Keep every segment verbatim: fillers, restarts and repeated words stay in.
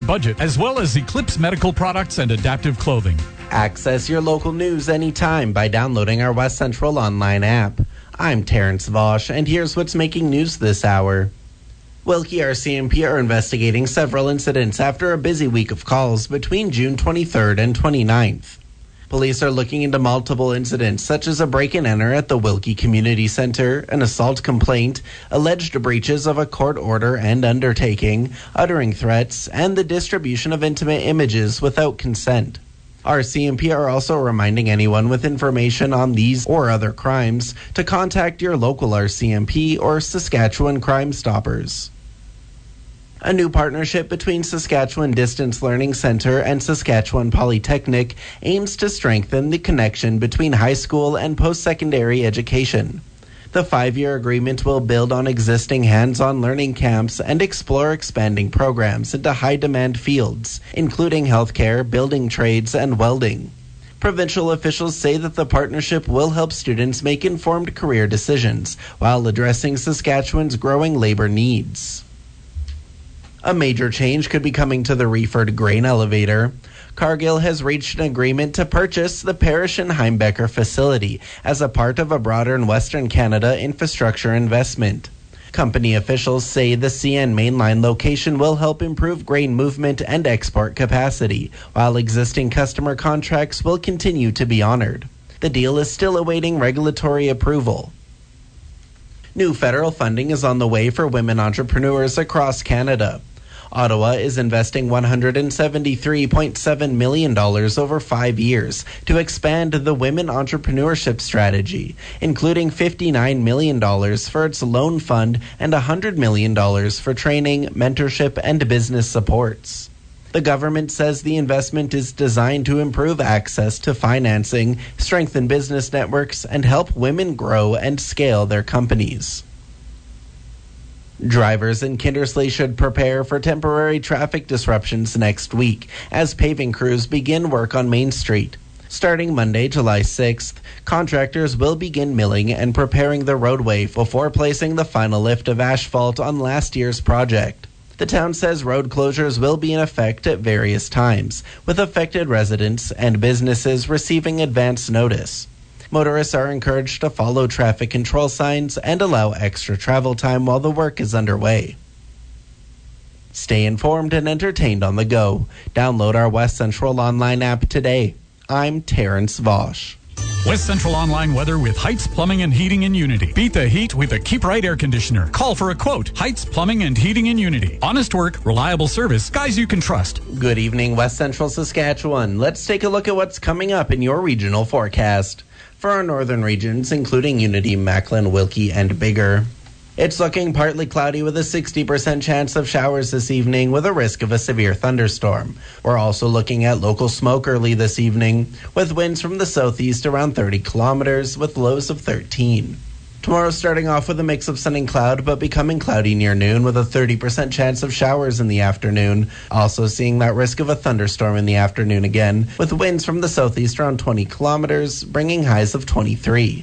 budget, as well as Eclipse medical products and adaptive clothing. Access your local news anytime by downloading our West Central online app. I'm Terrence Vosch, and here's what's making news this hour. Wilkie R C M P are investigating several incidents after a busy week of calls between June twenty-third and twenty-ninth. Police are looking into multiple incidents, such as a break-and-enter at the Wilkie Community Center, an assault complaint, alleged breaches of a court order and undertaking, uttering threats, and the distribution of intimate images without consent. R C M P are also reminding anyone with information on these or other crimes to contact your local R C M P or Saskatchewan Crime Stoppers. A new partnership between Saskatchewan Distance Learning Centre and Saskatchewan Polytechnic aims to strengthen the connection between high school and post-secondary education. The five-year agreement will build on existing hands-on learning camps and explore expanding programs into high-demand fields, including healthcare, building trades, and welding. Provincial officials say that the partnership will help students make informed career decisions while addressing Saskatchewan's growing labor needs. A major change could be coming to the Reeford grain elevator. Cargill has reached an agreement to purchase the Parrish and Heimbecker facility as a part of a broader in Western Canada infrastructure investment. Company officials say the C N mainline location will help improve grain movement and export capacity, while existing customer contracts will continue to be honored. The deal is still awaiting regulatory approval. New federal funding is on the way for women entrepreneurs across Canada. Ottawa is investing one hundred seventy-three point seven million dollars over five years to expand the women entrepreneurship strategy, including fifty-nine million dollars for its loan fund and one hundred million dollars for training, mentorship, and business supports. The government says the investment is designed to improve access to financing, strengthen business networks, and help women grow and scale their companies. Drivers in Kindersley should prepare for temporary traffic disruptions next week as paving crews begin work on Main Street. Starting Monday, July sixth, contractors will begin milling and preparing the roadway before placing the final lift of asphalt on last year's project. The town says road closures will be in effect at various times, with affected residents and businesses receiving advance notice. Motorists are encouraged to follow traffic control signs and allow extra travel time while the work is underway. Stay informed and entertained on the go. Download our West Central online app today. I'm Terrence Vosch. West Central Online weather with Heights Plumbing and Heating in Unity. Beat the heat with a Keep Right air conditioner. Call for a quote. Heights Plumbing and Heating in Unity. Honest work, reliable service, guys you can trust. Good evening, West Central Saskatchewan. Let's take a look at what's coming up in your regional forecast. For our northern regions, including Unity, Macklin, Wilkie, and Bigger, it's looking partly cloudy with a sixty percent chance of showers this evening with a risk of a severe thunderstorm. We're also looking at local smoke early this evening with winds from the southeast around thirty kilometers with lows of thirteen. Tomorrow starting off with a mix of sun and cloud, but becoming cloudy near noon with a thirty percent chance of showers in the afternoon. Also seeing that risk of a thunderstorm in the afternoon again, with winds from the southeast around twenty kilometers, bringing highs of twenty-three.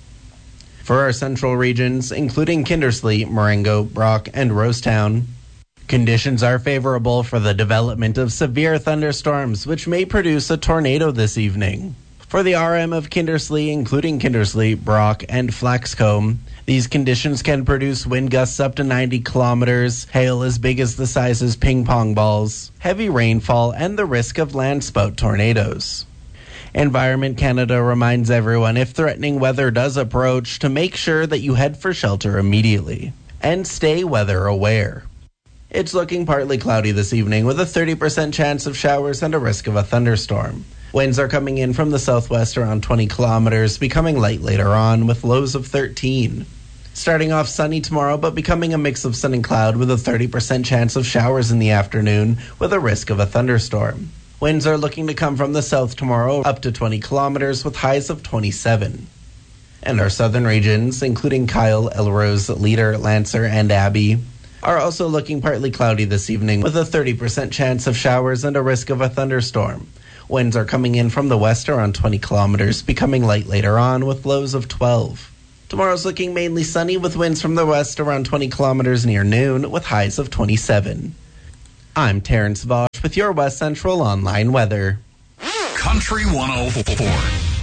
For our central regions, including Kindersley, Marengo, Brock, and Rosetown, conditions are favorable for the development of severe thunderstorms, which may produce a tornado this evening. For the R M of Kindersley, including Kindersley, Brock, and Flaxcombe, these conditions can produce wind gusts up to ninety kilometers, hail as big as the size as ping pong balls, heavy rainfall, and the risk of landspout tornadoes. Environment Canada reminds everyone if threatening weather does approach to make sure that you head for shelter immediately and stay weather aware. It's looking partly cloudy this evening with a thirty percent chance of showers and a risk of a thunderstorm. Winds are coming in from the southwest around twenty kilometers, becoming light later on with lows of thirteen. Starting off sunny tomorrow, but becoming a mix of sun and cloud with a thirty percent chance of showers in the afternoon with a risk of a thunderstorm. Winds are looking to come from the south tomorrow up to twenty kilometers with highs of twenty-seven. And our southern regions, including Kyle, Elrose, Leader, Lancer, and Abbey, are also looking partly cloudy this evening with a thirty percent chance of showers and a risk of a thunderstorm. Winds are coming in from the west around twenty kilometers, becoming light later on with lows of twelve. Tomorrow's looking mainly sunny with winds from the west around twenty kilometers near noon with highs of twenty-seven. I'm Terrence Vosch with your West Central Online weather. Country one oh four.